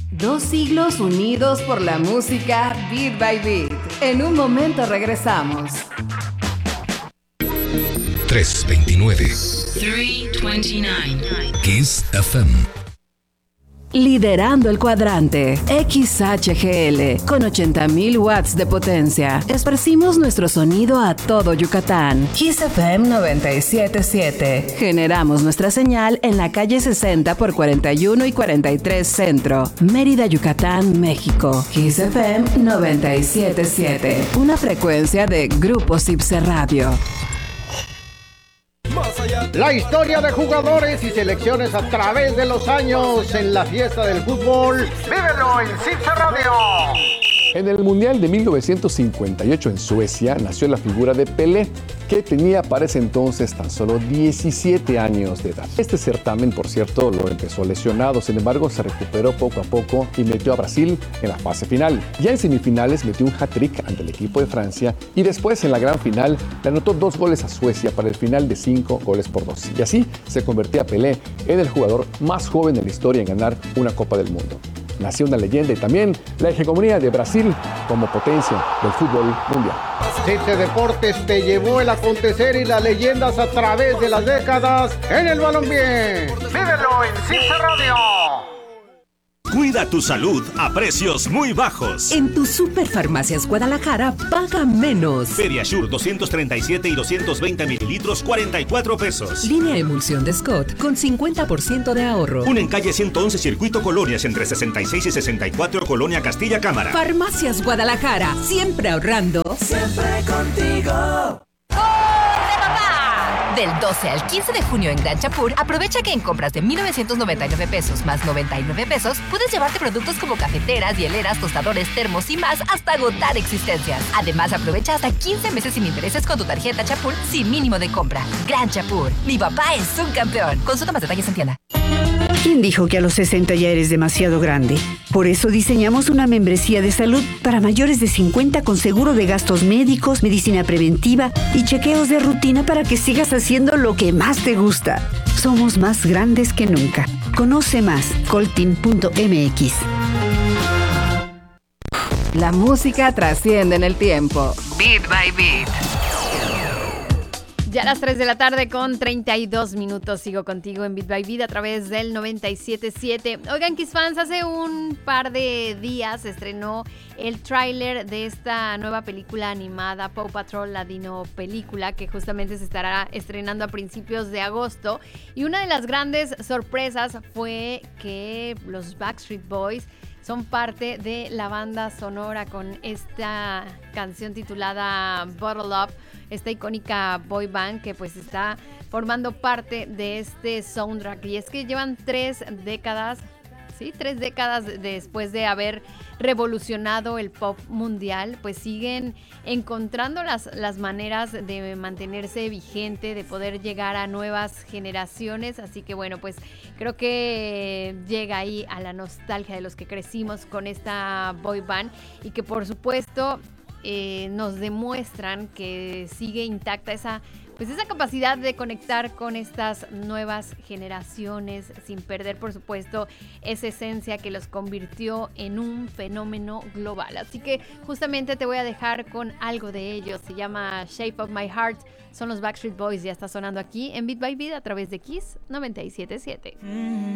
2 siglos unidos por la música Beat by Beat. En un momento regresamos. 329. 329. Kiss FM. Liderando el cuadrante, XHGL, con 80,000 watts de potencia. Esparcimos nuestro sonido a todo Yucatán. Kiss FM 97.7. Generamos nuestra señal en la calle 60 por 41 y 43 Centro, Mérida, Yucatán, México. Kiss FM 97.7. Una frecuencia de Grupo Cipse Radio. La historia de jugadores y selecciones a través de los años en la fiesta del fútbol. ¡Vívelo en Cipse Radio! En el Mundial de 1958 en Suecia nació la figura de Pelé, que tenía para ese entonces tan solo 17 años de edad. Este certamen, por cierto, lo empezó lesionado, sin embargo se recuperó poco a poco y metió a Brasil en la fase final. Ya en semifinales metió un hat-trick ante el equipo de Francia y después en la gran final le anotó 2 goles a Suecia para el final de 5-2. Y así se convertía Pelé en el jugador más joven de la historia en ganar una Copa del Mundo. Nació una leyenda y también la hegemonía de Brasil como potencia del fútbol mundial. Cipse Deportes te llevó el acontecer y las leyendas a través de las décadas en el balompié. ¡Vívelo en Cipse Radio! Cuida tu salud a precios muy bajos. En tu Superfarmacias Guadalajara, paga menos. Pediasure 237 y 220 mililitros, 44 pesos. Línea emulsión de Scott con 50% de ahorro. Un en calle 111 Circuito Colonias entre 66 y 64 Colonia Castilla Cámara. Farmacias Guadalajara, siempre ahorrando. Siempre contigo. Del 12 al 15 de junio en Gran Chapur, aprovecha que en compras de 1,999 pesos más 99 pesos, puedes llevarte productos como cafeteras, hieleras, tostadores, termos y más hasta agotar existencias. Además, aprovecha hasta 15 meses sin intereses con tu tarjeta Chapur sin mínimo de compra. Gran Chapur, mi papá es un campeón. Consulta más detalles en tienda. ¿Quién dijo que a los 60 ya eres demasiado grande? Por eso diseñamos una membresía de salud para mayores de 50 con seguro de gastos médicos, medicina preventiva y chequeos de rutina para que sigas haciendo lo que más te gusta. Somos más grandes que nunca. Conoce más, coltin.mx. La música trasciende en el tiempo. Beat by Beat. Ya a las 3 de la tarde con 32 minutos sigo contigo en Beat by Beat a través del 97.7. Oigan, Kiss fans, hace un par de días se estrenó el tráiler de esta nueva película animada Paw Patrol, la Dino película, que justamente se estará estrenando a principios de agosto. Y una de las grandes sorpresas fue que los Backstreet Boys son parte de la banda sonora con esta canción titulada Bottle Up, esta icónica boy band que pues está formando parte de este soundtrack. Y es que llevan 3 décadas, ¿sí? 3 décadas después de haber revolucionado el pop mundial, pues siguen encontrando las maneras de mantenerse vigente, de poder llegar a nuevas generaciones. Así que bueno, pues creo que llega ahí a la nostalgia de los que crecimos con esta boy band y que por supuesto nos demuestran que sigue intacta esa capacidad de conectar con estas nuevas generaciones sin perder, por supuesto, esa esencia que los convirtió en un fenómeno global. Así que justamente te voy a dejar con algo de ellos. Se llama Shape of My Heart. Son los Backstreet Boys. Ya está sonando aquí en Beat by Beat a través de Kiss 97.7.